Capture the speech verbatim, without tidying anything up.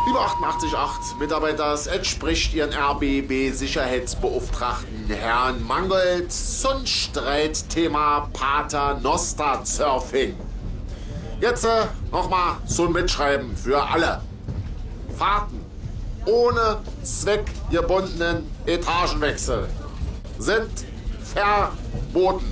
Lieber achtundachtzig Komma acht Mitarbeiter, es spricht Ihren R B B-Sicherheitsbeauftragten Herrn Mangold zum Streitthema Pater Noster Surfing. Jetzt äh, nochmal zum Mitschreiben für alle. Fahrten ohne zweckgebundenen Etagenwechsel sind verboten.